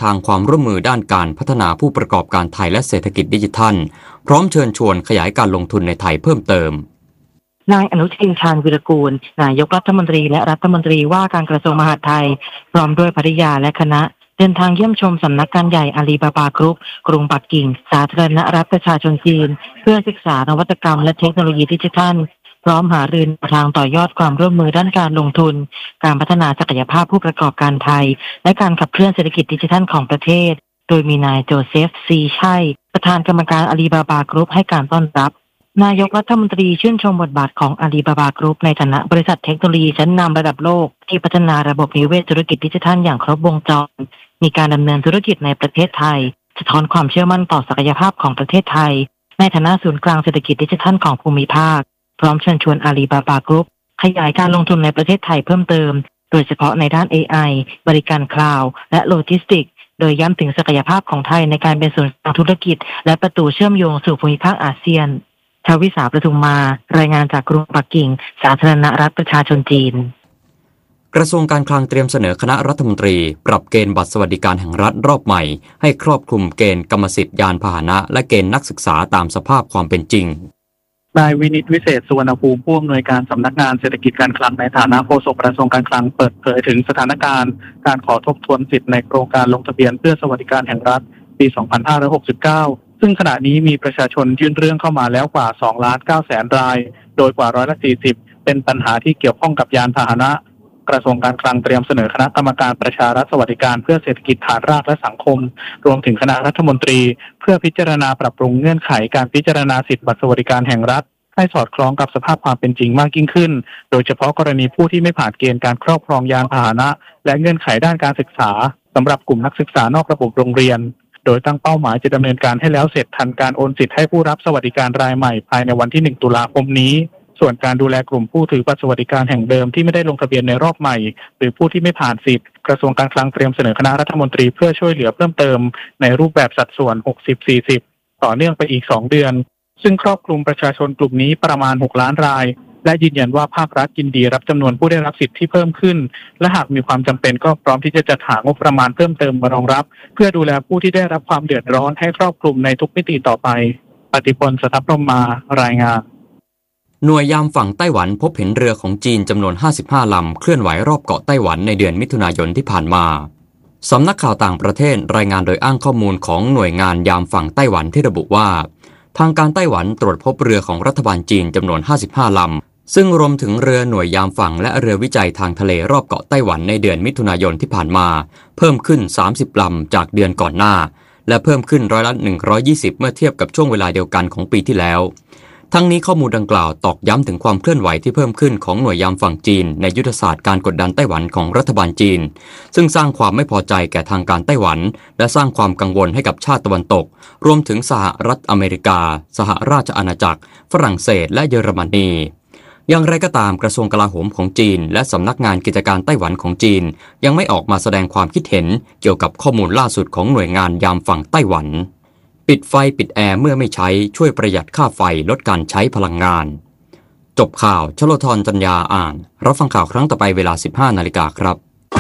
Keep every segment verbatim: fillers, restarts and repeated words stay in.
ทางความร่วมมือด้านการพัฒนาผู้ประกอบการไทยและเศรษฐกิจดิจิทัลพร้อมเชิญชวนขยายการลงทุนในไทยเพิ่มเติมนายอนุทินชาญวิรากูลนายกรัฐมนตรีและรัฐมนตรีว่าการกระทรวงมหาดไทยพร้อมด้วยภริยาและคณะเดินทางเยี่ยมชมสำนักงานใหญ่อาลีบาบากรุ๊ปกรุงปักกิ่งสาธารณรัฐประชาชนจีนเพื่อศึกษานวัตกรรมและเทคโนโลยีดิจิทัลพร้อมหารือทางต่อยอดความร่วมมือด้านการลงทุนการพัฒนาศักยภาพผู้ประกอบการไทยและการขับเคลื่อนเศรษฐกิจดิจิทัลของประเทศโดยมีนายโจเซฟซีชัยประธานกรรมการอาลีบาบากรุ๊ปให้การต้อนรับนายกรัฐมนตรีชื่นชมบทบาทของอาลีบาบากรุ๊ปในฐานะบริษัทเทคโนโลยีชั้นนำระดับโลกที่พัฒนาระบบนิเวศธุรกิจดิจิทัลอย่างครบวงจรมีการดำเนินธุรกิจในประเทศไทยสะท้อนความเชื่อมั่นต่อศักยภาพของประเทศไทยในฐานะศูนย์กลางเศรษฐกิจดิจิทัลของภูมิภาคพร้อมเชิญชวนอาลีบาบากรุ๊ปขยายการลงทุนในประเทศไทยเพิ่มเติมโดยเฉพาะในด้าน เอ ไอ บริการคลาวด์และโลจิสติกส์โดยย้ำถึงศักยภาพของไทยในการเป็นศูนย์กลางธุรกิจและประตูเชื่อมโยงสู่ภูมิภาคอาเซียนชวิสาประทุมมารายงานจากกรุงปักกิ่งสาธารณรัฐประชาชนจีนกระทรวงการคลังเตรียมเสนอคณะรัฐมนตรีปรับเกณฑ์บัตรสวัสดิการแห่งรัฐรอบใหม่ให้ครอบคลุมเกณฑ์กรรมสิทธิ์ยานพาหนะและเกณฑ์นักศึกษาตามสภาพความเป็นจริงนายวินิตวิเศษสุวรรณภูมิผู้อำนวยการสำนักงานเศรษฐกิจการคลังในฐานะโฆษกกระทรวงการคลังเปิดเผยถึงสถานการณ์การขอทบทวนสิทธิ์ในโครงการลงทะเบียนเพื่อสวัสดิการแห่งรัฐปี สองพันห้าร้อยหกสิบเก้า ซึ่งขณะนี้มีประชาชนยื่นเรื่องเข้ามาแล้วกว่า สองล้านเก้าแสน รายโดยกว่าร้อยละสี่สิบเป็นปัญหาที่เกี่ยวข้องกับยานพาหนะกระทรวงการคลังเตรียมเสนอคณะกรรมการประชารัฐสวัสดิการเพื่อเศรษฐกิจฐานรากและสังคมรวมถึงคณะรัฐมนตรีเพื่อพิจารณาปรับปรุงเงื่อนไขการพิจารณาสิทธิบัตรสวัสดิการแห่งรัฐให้สอดคล้องกับสภาพความเป็นจริงมากยิ่งขึ้นโดยเฉพาะกรณีผู้ที่ไม่ผ่านเกณฑ์การครอบครองยานพาหนะและเงื่อนไขด้านการศึกษาสำหรับกลุ่มนักศึกษานอกระบบโรงเรียนโดยตั้งเป้าหมายจะดำเนินการให้แล้วเสร็จทันการโอนสิทธิ์ให้ผู้รับสวัสดิการรายใหม่ภายในวันที่หนึ่งตุลาคมนี้ส่วนการดูแลกลุ่มผู้ถือบัตรสวัสดิการแห่งเดิมที่ไม่ได้ลงทะเบียนในรอบใหม่หรือผู้ที่ไม่ผ่านสิทธิ์กระทรวงการคลังเตรียมเสนอคณะรัฐมนตรีเพื่อช่วยเหลือเพิ่มเติมในรูปแบบสัดส่วน หกสิบ สี่สิบ ต่อเนื่องไปอีกสองเดือนซึ่งครอบคลุมประชาชนกลุ่มนี้ประมาณหกล้านรายและยืนยันว่าภาครัฐยินดีรับจำนวนผู้ได้รับสิทธิ์ที่เพิ่มขึ้นและหากมีความจำเป็นก็พร้อมที่จะจัดหางบประมาณเพิ่มเติมมารองรับเพื่อดูแลผู้ที่ได้รับความเดือดร้อนให้ครอบคลุมในทุกมิติต่อไปปฏิพล สทัพพรหมมารายงานหน่วยยามฝั่งไต้หวันพบเห็นเรือของจีนจำนวนห้าสิบห้าลำเคลื่อนไหวรอบเกาะไต้หวันในเดือนมิถุนายนที่ผ่านมาสำนักข่าวต่างประเทศรายงานโดยอ้างข้อมูลของหน่วยงานยามฝั่งไต้หวันที่ระบุว่าทางการไต้หวันตรวจพบเรือของรัฐบาลจีนจำนวนห้าสิบห้าลำซึ่งรวมถึงเรือหน่วยยามฝั่งและเรือวิจัยทางทะเลรอบเกาะไต้หวันในเดือนมิถุนายนที่ผ่านมาเพิ่มขึ้นสามสิบลำจากเดือนก่อนหน้าและเพิ่มขึ้นร้อยละหนึ่งร้อยยี่สิบเมื่อเทียบกับช่วงเวลาเดียวกันของปีที่แล้วทั้งนี้ข้อมูลดังกล่าวตอกย้ำถึงความเคลื่อนไหวที่เพิ่มขึ้นของหน่วยยามฝั่งจีนในยุทธศาสตร์การกดดันไต้หวันของรัฐบาลจีนซึ่งสร้างความไม่พอใจแก่ทางการไต้หวันและสร้างความกังวลให้กับชาติตะวันตกรวมถึงสหรัฐอเมริกาสหราชอาณาจักรฝรั่งเศสและเยอรมนีอย่างไรก็ตามกระทรวงกลาโหมของจีนและสำนักงานกิจการไต้หวันของจีนยังไม่ออกมาแสดงความคิดเห็นเกี่ยวกับข้อมูลล่าสุดของหน่วยงานยามฝั่งไต้หวันปิดไฟปิดแอร์เมื่อไม่ใช้ช่วยประหยัดค่าไฟลดการใช้พลังงานจบข่าวชโลธรจัญญาอ่านรับฟังข่าวครั้งต่อไปเวลา สิบห้านาฬิกาครับ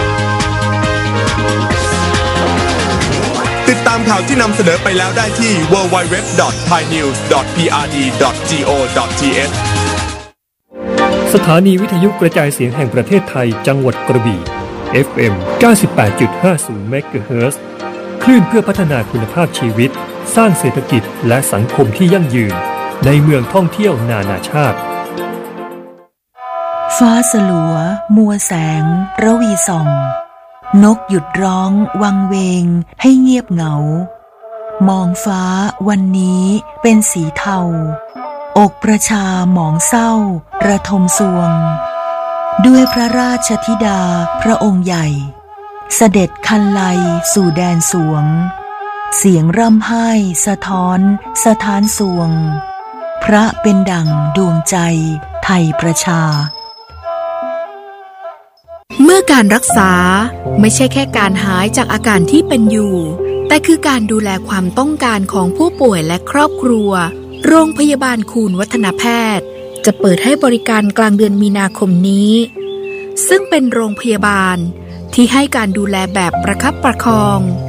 ติดตามข่าวที่นำเสนอไปแล้วได้ที่ ดับเบิลยู ดับเบิลยู ดับเบิลยู ดอท ไทยนิวส์ ดอท พี อาร์ ดี ดอท จี โอ ดอท ที เอชสถานีวิทยุกระจายเสียงแห่งประเทศไทยจังหวัดกระบี่ เอฟ เอ็ม เก้าสิบแปดจุดห้าศูนย์ เมกะเฮิรตซ์ คลื่นเพื่อพัฒนาคุณภาพชีวิตสร้างเศรษฐกิจและสังคมที่ยั่งยืนในเมืองท่องเที่ยวนานาชาติฟ้าสลัวมัวแสงระวีส่องนกหยุดร้องวังเวงให้เงียบเหงามองฟ้าวันนี้เป็นสีเทาอกประชาหมองเศร้าระทมสวงด้วยพระราชธิดาพระองค์ใหญ่เสด็จคันไลสู่แดนสวงเสียงร่ำไห้สะท้อนสถานสวงพระเป็นดั่งดวงใจไทยประชาเมื่อการรักษาไม่ใช่แค่การหายจากอาการที่เป็นอยู่แต่คือการดูแลความต้องการของผู้ป่วยและครอบครัวโรงพยาบาลคูณวัฒนแพทย์จะเปิดให้บริการกลางเดือนมีนาคมนี้ซึ่งเป็นโรงพยาบาลที่ให้การดูแลแบบประคับประคอง